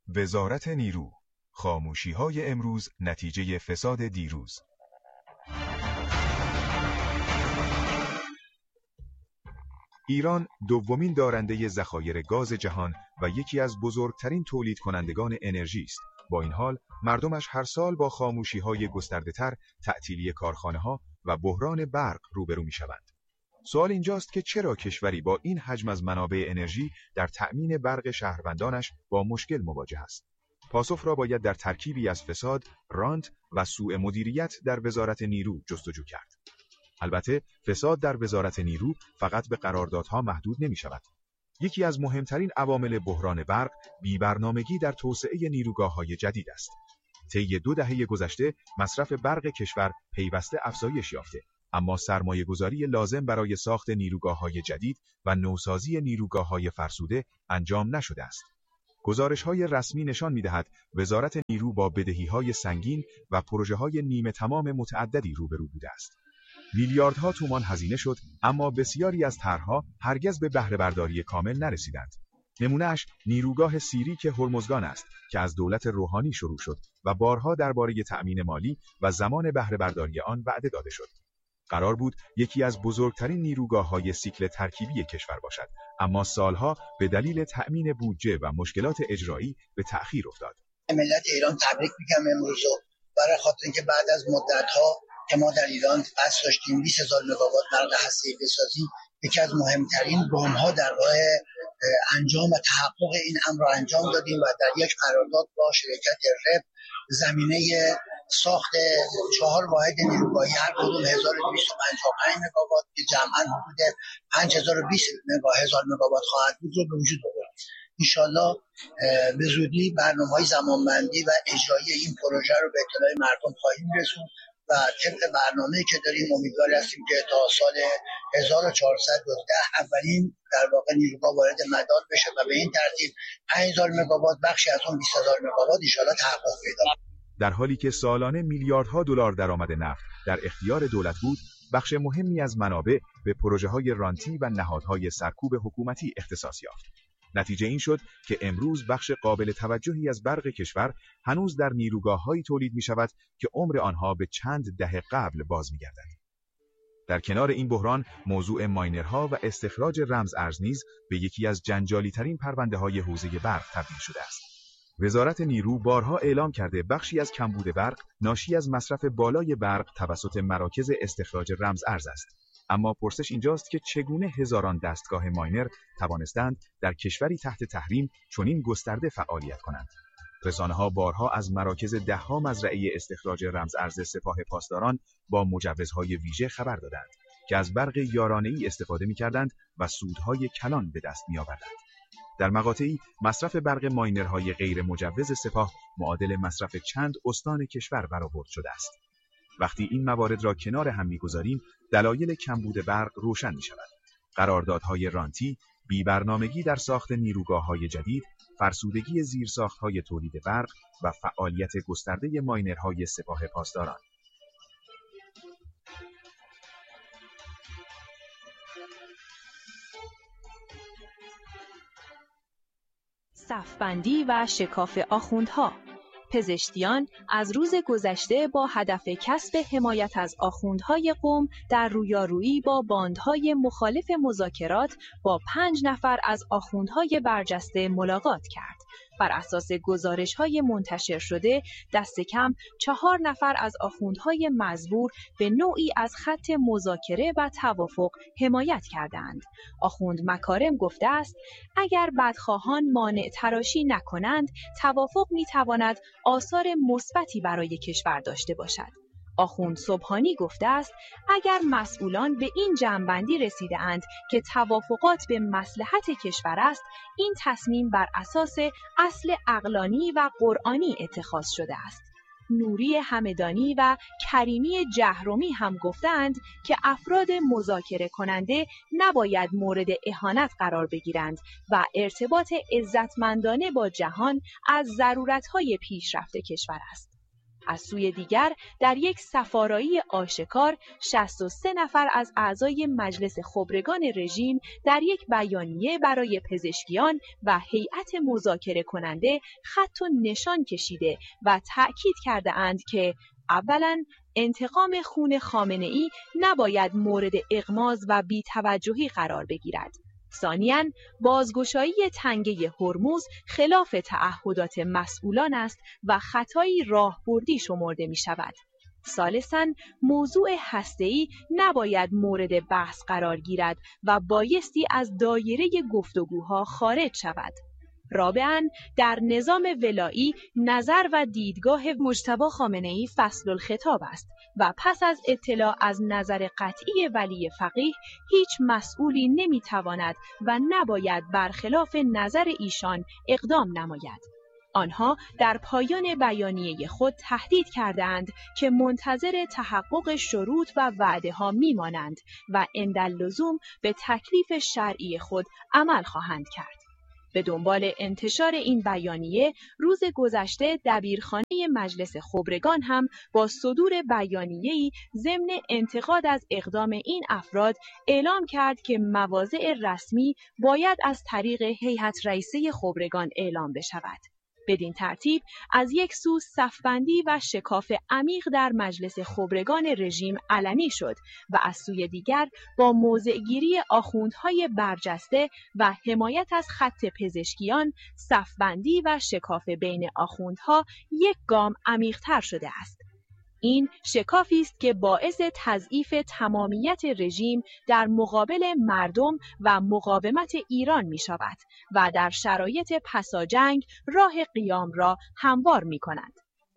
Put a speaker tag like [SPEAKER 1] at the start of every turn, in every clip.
[SPEAKER 1] وزارت نیرو، خاموشی‌های امروز نتیجه فساد دیروز. ایران دومین دارنده ذخایر گاز جهان و یکی از بزرگترین تولید کنندگان انرژی است. با این حال مردمش هر سال با خاموشی‌های گسترده‌تر، تعطیلی کارخانه‌ها و بحران برق روبرو می‌شوند. سوال اینجاست که چرا کشوری با این حجم از منابع انرژی در تأمین برق شهروندانش با مشکل مواجه است؟ پاسخ را باید در ترکیبی از فساد، رانت و سوء مدیریت در وزارت نیرو جستجو کرد. البته فساد در وزارت نیرو فقط به قراردادها محدود نمی‌شود. یکی از مهمترین عوامل بحران برق بی‌برنامگی در توسعه نیروگاه‌های جدید است. طی 2 دهه گذشته مصرف برق کشور پیوسته افزایش یافته، اما سرمایه‌گذاری لازم برای ساخت نیروگاه‌های جدید و نوسازی نیروگاه‌های فرسوده انجام نشده است. گزارش‌های رسمی نشان می‌دهد وزارت نیرو با بدهی‌های سنگین و پروژه‌های نیمه تمام متعددی روبرو بوده است. میلیاردها تومان هزینه شد، اما بسیاری از طرح‌ها هرگز به بهره برداری کامل نرسیدند. نمونه‌اش نیروگاه سیریک هرمزگان است که از دولت روحانی شروع شد و بارها درباره تأمین مالی و زمان بهره برداری آن وعده داده شد. قرار بود یکی از بزرگترین نیروگاه‌های سیکل ترکیبی کشور باشد، اما سالها به دلیل تأمین بودجه و مشکلات اجرایی به تأخیر افتاد.
[SPEAKER 2] ملت ایران تبریک میگم امروز برای خاطر اینکه بعد از مدت‌ها که ما در ایران قصد داشتیم 20,000 مگاوات برق هسته‌ای بسازیم، یکی از مهمترین گام‌ها در راه انجام و تحقق این امر را انجام دادیم و در یک قرارداد با شرکت رپ زمینه ساخت 4 واحد نیروگاهی هر کدوم 1255 مگاوات که جمعاً حدود 5020 مگاوات خواهد بود رو به وجود آوردیم. انشالله به زودی برنامه‌های زمانبندی و اجرایی این پروژه رو به اطلاع مردم خواهیم رسوند و طبق برنامه‌ای که داریم امیدوار هستیم که تا سال 1410 اولین در واقع نیروگاه وارد مدار بشه و به این ترتیب 5000 مگاوات بخشی از اون 20000 مگاوات ان شاءالله تحقق پیدا کنه.
[SPEAKER 1] در حالی که سالانه میلیاردها دلار درآمد نفت در اختیار دولت بود، بخش مهمی از منابع به پروژه‌های رانتی و نهادهای سرکوب حکومتی اختصاص یافت. نتیجه این شد که امروز بخش قابل توجهی از برق کشور هنوز در نیروگاه‌هایی تولید می‌شود که عمر آنها به چند دهه قبل باز می‌گردد. در کنار این بحران، موضوع ماینرها و استخراج رمز ارز نیز به یکی از جنجالی‌ترین پرونده‌های حوزه برق تبدیل شده است. وزارت نیرو بارها اعلام کرده بخشی از کمبود برق ناشی از مصرف بالای برق توسط مراکز استخراج رمز ارز است. اما پرسش اینجاست که چگونه هزاران دستگاه ماینر توانستند در کشوری تحت تحریم چنین گسترده فعالیت کنند. رسانه‌ها بارها از مراکز ده‌ها مزرعه استخراج رمز ارز سپاه پاسداران با مجوزهای ویژه خبر دادند که از برق یارانه‌ای استفاده می‌کردند و سودهای کلان به دست می‌آوردند. در مقاطعی مصرف برق ماینرهای غیر مجوز سپاه معادل مصرف چند استان کشور برآورد شده است. وقتی این موارد را کنار هم می‌گذاریم، دلایل کمبود برق روشن می‌شود. قراردادهای رانتی، بی‌برنامگی در ساخت نیروگاه‌های جدید، فرسودگی زیرساخت‌های تولید برق و فعالیت گسترده ماینرهای سپاه پاسداران.
[SPEAKER 3] صفبندی و شکاف آخوندها. پزشکیان از روز گذشته با هدف کسب حمایت از آخوندهای قم در رویارویی با باندهای مخالف مذاکرات با 5 نفر از آخوندهای برجسته ملاقات کرد. بر اساس گزارش‌های منتشر شده، دست کم 4 نفر از آخوندهای مزبور به نوعی از خط مذاکره و توافق حمایت کردند. آخوند مکارم گفته است اگر بدخواهان مانع تراشی نکنند، توافق می‌تواند آثار مثبتی برای کشور داشته باشد. آخوند سبحانی گفته است اگر مسئولان به این جمع‌بندی رسیده‌اند که توافقات به مصلحت کشور است، این تصمیم بر اساس اصل عقلانی و قرآنی اتخاذ شده است. نوری همدانی و کریمی جهرمی هم گفتند که افراد مذاکره کننده نباید مورد اهانت قرار بگیرند و ارتباط عزتمندانه با جهان از ضرورت‌های پیشرفت کشور است. از سوی دیگر در یک سفارایی آشکار 63 نفر از اعضای مجلس خبرگان رژیم در یک بیانیه برای پزشکیان و هیئت مذاکره کننده خط و نشان کشیده و تأکید کرده اند که اولاً انتقام خون خامنه‌ای نباید مورد اغماز و بی‌توجهی قرار بگیرد. ثانیاً بازگشایی تنگه هرمز خلاف تعهدات مسئولان است و خطایی راهبردی شمرده می شود. ثالثاً موضوع هسته‌ای نباید مورد بحث قرار گیرد و بایستی از دایره گفتگوها خارج شود. رابعاً در نظام ولایی نظر و دیدگاه مجتبی خامنه‌ای فصل الخطاب است و پس از اطلاع از نظر قطعی ولی فقیه هیچ مسئولی نمیتواند و نباید برخلاف نظر ایشان اقدام نماید. آنها در پایان بیانیه خود تهدید کردند که منتظر تحقق شروط و وعده‌ها میمانند و عنداللزوم به تکلیف شرعی خود عمل خواهند کرد. به دنبال انتشار این بیانیه روز گذشته دبیرخانه مجلس خبرگان هم با صدور بیانیه‌ای ضمن انتقاد از اقدام این افراد اعلام کرد که مواضع رسمی باید از طریق هیئت رئیسه خبرگان اعلام بشود. بدین ترتیب از یک سو صفبندی و شکاف عمیق در مجلس خبرگان رژیم علنی شد و از سوی دیگر با موضع‌گیری آخوندهای برجسته و حمایت از خط پزشکیان صفبندی و شکاف بین آخوندها یک گام عمیق‌تر شده است. این شکافی است که باعث تضعیف تمامیت رژیم در مقابل مردم و مقاومت ایران می شود و در شرایط پساجنگ راه قیام را هموار می کند.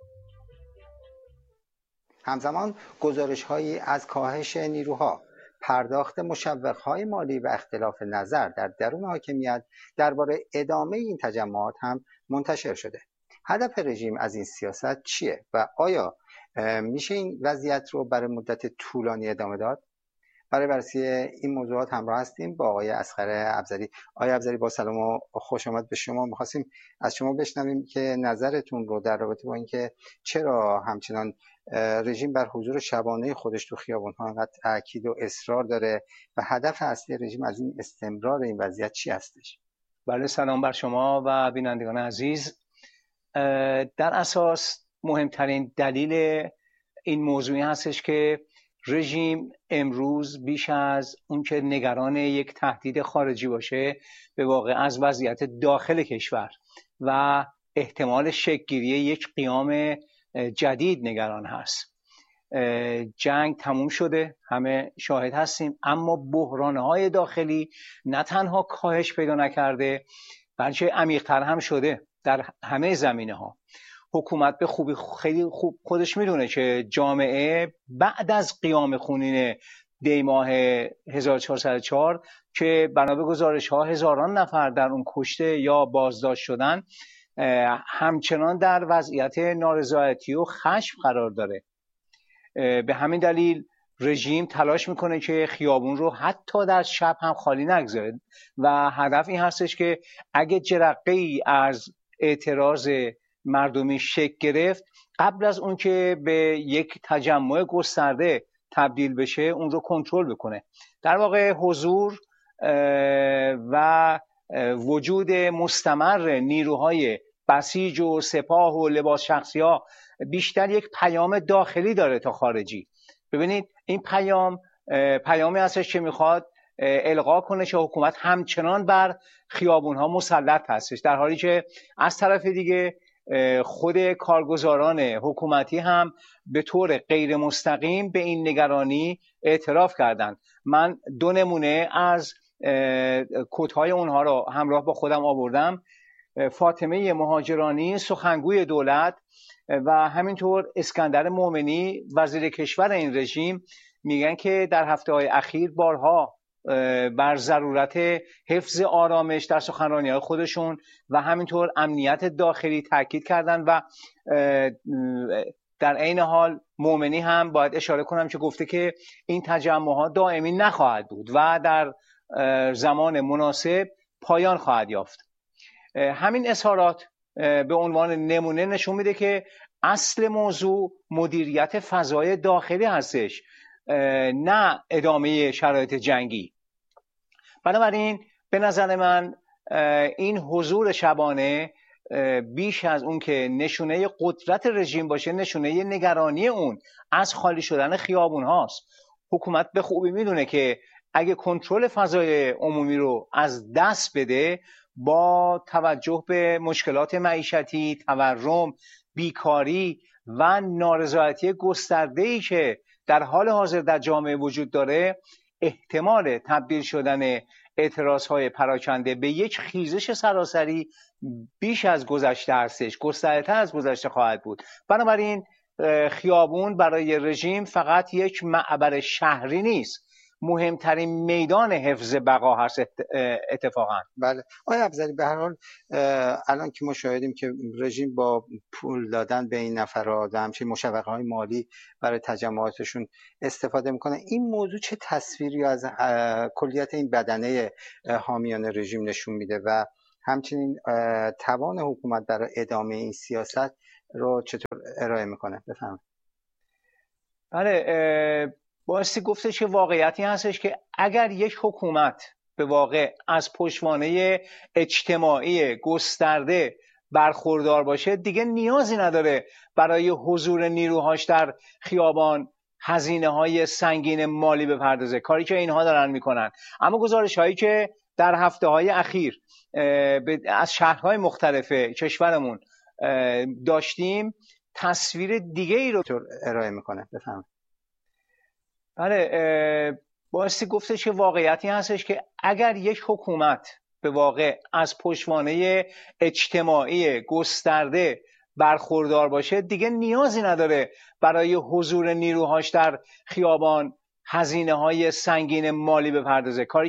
[SPEAKER 4] همزمان گزارش‌هایی از کاهش نیروها، پرداخت مشوق‌های مالی و اختلاف نظر در درون حاکمیت درباره ادامه این تجمعات هم منتشر شده. هدف رژیم از این سیاست چیه و آیا میشه این وضعیت رو برای مدت طولانی ادامه داد؟ برای بررسی این موضوعات همراه هستیم با آقای اصغر افضلی. آقای افضلی با سلام و خوش آمد به شما. می‌خواستیم از شما بشنویم که نظرتون رو در رابطه با اینکه چرا همچنان رژیم بر حضور شبانه خودش تو خیابان‌ها انقدر تاکید و اصرار داره و هدف اصلی رژیم از این استمرار این وضعیت چی هستش؟
[SPEAKER 5] بله، سلام بر شما و بینندگان عزیز. در اساس مهمترین دلیل این موضوعی هستش که رژیم امروز بیش از اون که نگران یک تهدید خارجی باشه، به واقع از وضعیت داخل کشور و احتمال شکل‌گیری یک قیام جدید نگران هست. جنگ تموم شده، همه شاهد هستیم، اما بحران‌های داخلی نه تنها کاهش پیدا نکرده بلکه عمیق‌تر هم شده در همه زمینه‌ها. حکومت به خوبی خیلی خوب خودش میدونه که جامعه بعد از قیام خونین دی ماه 1404 که بنا به گزارش‌ها هزاران نفر در اون کشته یا بازداشت شدن، همچنان در وضعیت نارضایتی و خشم قرار داره. به همین دلیل رژیم تلاش میکنه که خیابون رو حتی در شب هم خالی نگذاره و هدف این هستش که اگه جرقه‌ای از اعتراض مردمی شکل گرفت، قبل از اون که به یک تجمع گسترده تبدیل بشه اون رو کنترل بکنه. در واقع حضور و وجود مستمر نیروهای بسیج و سپاه و لباس شخصی‌ها بیشتر یک پیام داخلی داره تا خارجی. ببینید این پیامی هستش که میخواد القا کنه که حکومت همچنان بر خیابون‌ها مسلط هستش، در حالی که از طرف دیگه خود کارگزاران حکومتی هم به طور غیر مستقیم به این نگرانی اعتراف کردند. من 2 نمونه از کدهای اونها رو همراه با خودم آوردم. فاطمه مهاجرانی سخنگوی دولت و همینطور اسکندر مومنی وزیر کشور این رژیم میگن که در هفته‌های اخیر بارها بر ضرورت حفظ آرامش در سخنرانی‌های خودشون و همینطور امنیت داخلی تاکید کردن و در عین حال مومنی هم باید اشاره کنم که گفته که این تجمع‌ها دائمی نخواهد بود و در زمان مناسب پایان خواهد یافت. همین اظهارات به عنوان نمونه نشون میده که اصل موضوع مدیریت فضای داخلی هستش، نه ادامه شرایط جنگی. بنابراین به نظر من این حضور شبانه بیش از اون که نشونه قدرت رژیم باشه، نشونه نگرانی اون از خالی شدن خیابون هاست. حکومت به خوبی میدونه که اگه کنترل فضای عمومی رو از دست بده، با توجه به مشکلات معیشتی، تورم، بیکاری و نارضایتی گسترده‌ای که در حال حاضر در جامعه وجود داره، احتمال تبدیل شدن اعتراضهای پراکنده به یک خیزش سراسری بیش از گذشته هستش، گسترده‌تر از گذشته خواهد بود. بنابراین خیابون برای رژیم فقط یک معبر شهری نیست، مهمترین میدان حفظ بقا هست اتفاقا.
[SPEAKER 4] بله آقای افضلی، به هر حال الان که ما شاهدیم که رژیم با پول دادن به این نفرات و همچنین مشوقه‌های مالی برای تجمعاتشون استفاده میکنه، این موضوع چه تصویری از کلیت این بدنه حامیان رژیم نشون میده و همچنین توان حکومت برای ادامه این سیاست رو چطور ارائه میکنه؟ بفهمید.
[SPEAKER 5] بله، بایستی گفتش که واقعیتی هستش که اگر یک حکومت به واقع از پشتوانه اجتماعی گسترده برخوردار باشه، دیگه نیازی نداره برای حضور نیروهاش در خیابان هزینه‌های سنگین مالی بپردازه، کاری که اینها دارن میکنن. اما گزارش‌هایی که در هفته‌های اخیر از شهرهای مختلف کشورمون داشتیم تصویر دیگه ای رو
[SPEAKER 4] ارائه میکنه. بفهمید.
[SPEAKER 5] بله، بایستی گفتش که واقعیتی هستش که اگر یک حکومت به واقع از پشتوانه اجتماعی گسترده برخوردار باشه، دیگه نیازی نداره برای حضور نیروهاش در خیابان هزینه‌های سنگین مالی بپردازه، کاری